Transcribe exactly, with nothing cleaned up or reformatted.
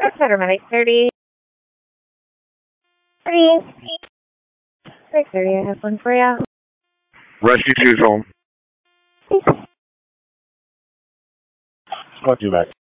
Paramedic thirty. Three. six thirty, I have one for you. Rescue two's home. Talk to you back.